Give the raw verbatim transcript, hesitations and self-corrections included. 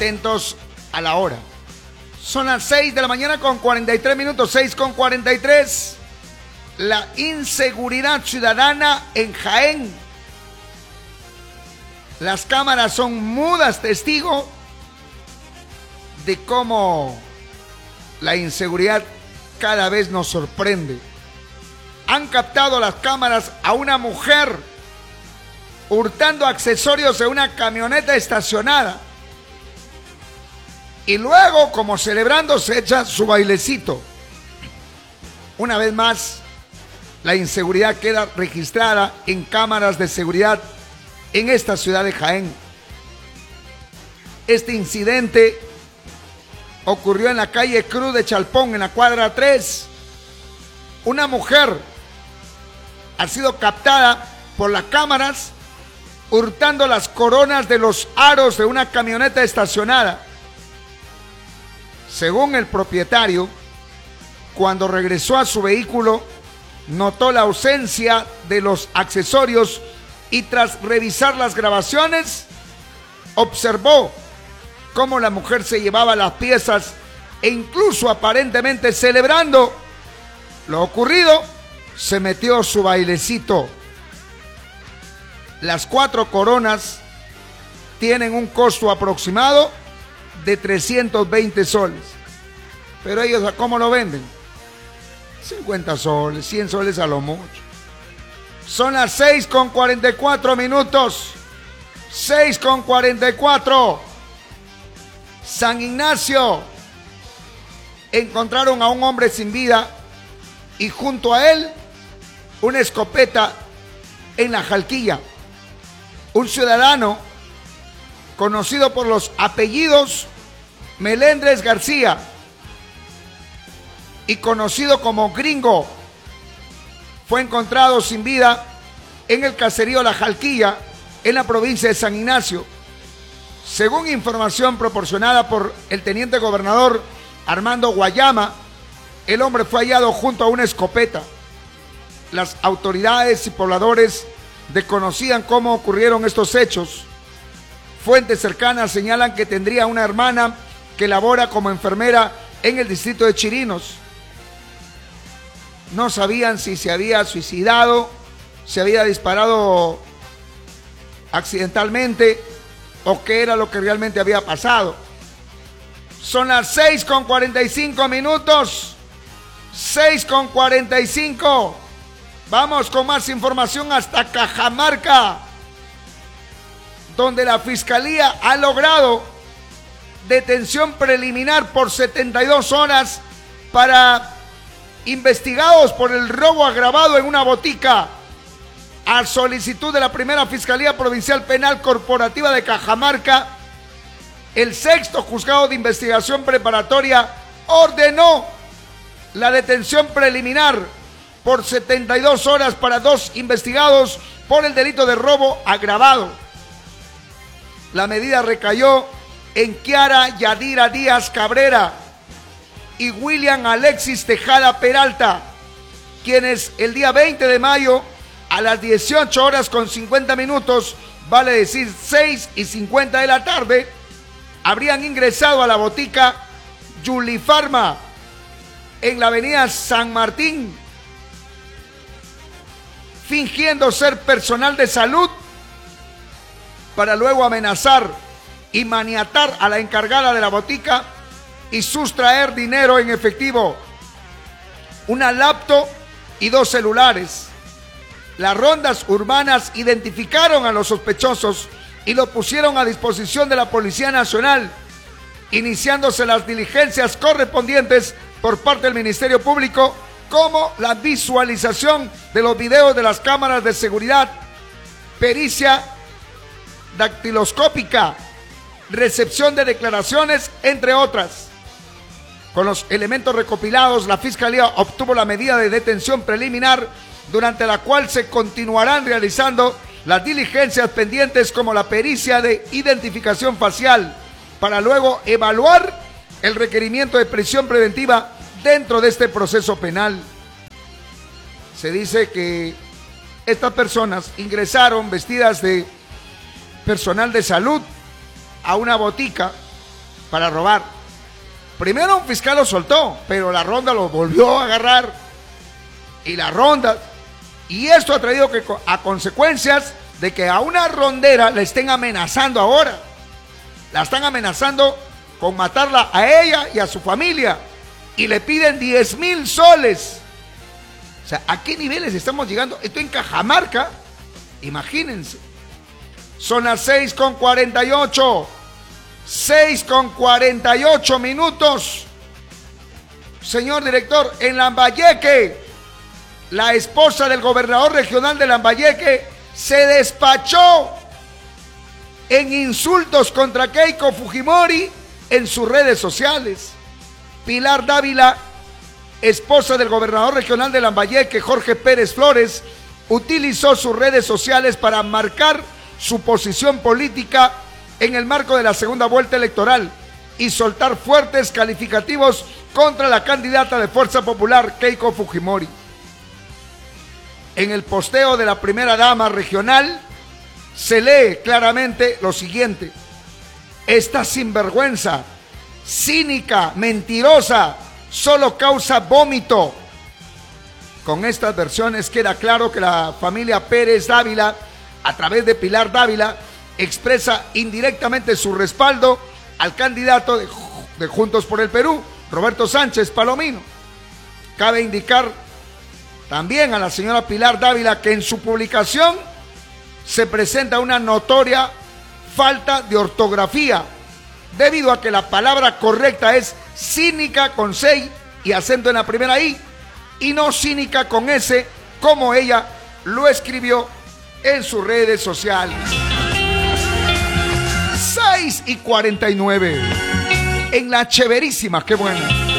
atentos a la hora. Son las seis de la mañana con cuarenta y tres minutos, seis con cuarenta y tres. La inseguridad ciudadana en Jaén. Las cámaras son mudas testigo de cómo la inseguridad cada vez nos sorprende. Han captado las cámaras a una mujer hurtando accesorios de una camioneta estacionada. Y luego, como celebrando, se echa su bailecito. Una vez más, la inseguridad queda registrada en cámaras de seguridad en esta ciudad de Jaén. Este incidente ocurrió en la calle Cruz de Chalpón, en la cuadra tres. Una mujer ha sido captada por las cámaras hurtando las coronas de los aros de una camioneta estacionada. Según el propietario, cuando regresó a su vehículo, notó la ausencia de los accesorios y tras revisar las grabaciones, observó cómo la mujer se llevaba las piezas e incluso aparentemente celebrando lo ocurrido, se metió su bailecito. Las cuatro coronas tienen un costo aproximado de trescientos veinte soles. Pero ellos, ¿a cómo lo venden? cincuenta soles, cien soles a lo mucho. Son las seis con cuarenta y cuatro minutos. seis con cuarenta y cuatro. San Ignacio. Encontraron a un hombre sin vida y junto a él una escopeta en la Jalquilla. Un ciudadano conocido por los apellidos Melendres García y conocido como Gringo, fue encontrado sin vida en el caserío La Jalquilla, en la provincia de San Ignacio. Según información proporcionada por el teniente gobernador Armando Guayama, el hombre fue hallado junto a una escopeta. Las autoridades y pobladores desconocían cómo ocurrieron estos hechos. Fuentes cercanas señalan que tendría una hermana que labora como enfermera en el distrito de Chirinos. No sabían si se había suicidado, se había disparado accidentalmente o qué era lo que realmente había pasado. Son las seis con cuarenta y cinco minutos. seis con cuarenta y cinco. Vamos con más información hasta Cajamarca, donde la Fiscalía ha logrado detención preliminar por setenta y dos horas para investigados por el robo agravado en una botica. A solicitud de la primera Fiscalía Provincial Penal Corporativa de Cajamarca, el sexto juzgado de investigación preparatoria ordenó la detención preliminar por setenta y dos horas para dos investigados por el delito de robo agravado. La medida recayó en Kiara Yadira Díaz Cabrera y William Alexis Tejada Peralta, quienes el día veinte de mayo a las dieciocho horas con cincuenta minutos, vale decir seis y cincuenta de la tarde, habrían ingresado a la botica Yulifarma en la avenida San Martín, fingiendo ser personal de salud, para luego amenazar y maniatar a la encargada de la botica y sustraer dinero en efectivo, una laptop y dos celulares. Las rondas urbanas identificaron a los sospechosos y los pusieron a disposición de la Policía Nacional, iniciándose las diligencias correspondientes por parte del Ministerio Público, como la visualización de los videos de las cámaras de seguridad, pericia dactiloscópica, recepción de declaraciones, entre otras. Con los elementos recopilados, la Fiscalía obtuvo la medida de detención preliminar, durante la cual se continuarán realizando las diligencias pendientes como la pericia de identificación facial, para luego evaluar el requerimiento de prisión preventiva dentro de este proceso penal. Se dice que estas personas ingresaron vestidas de personal de salud a una botica para robar. Primero un fiscal lo soltó, pero la ronda lo volvió a agarrar. Y la ronda... Y esto ha traído que, a consecuencias de que a una rondera le estén amenazando ahora. La están amenazando con matarla a ella y a su familia. Y le piden diez mil soles. O sea, ¿a qué niveles estamos llegando? Esto en Cajamarca, imagínense. Son las seis con cuarenta y ocho. seis con cuarenta y ocho minutos. Señor director, en Lambayeque, la esposa del gobernador regional de Lambayeque se despachó en insultos contra Keiko Fujimori en sus redes sociales. Pilar Dávila, esposa del gobernador regional de Lambayeque, Jorge Pérez Flores, utilizó sus redes sociales para marcar su posición política en el marco de la segunda vuelta electoral y soltar fuertes calificativos contra la candidata de Fuerza Popular, Keiko Fujimori. En el posteo de la primera dama regional se lee claramente lo siguiente: esta sinvergüenza, cínica, mentirosa, solo causa vómito. Con estas versiones queda claro que la familia Pérez Dávila, a través de Pilar Dávila, expresa indirectamente su respaldo al candidato de, de Juntos por el Perú, Roberto Sánchez Palomino. Cabe indicar también a la señora Pilar Dávila que en su publicación se presenta una notoria falta de ortografía, debido a que la palabra correcta es cínica con C y acento en la primera I, y no cínica con S, como ella lo escribió en sus redes sociales. seis y cuarenta y nueve. En la Cheverísima, qué bueno.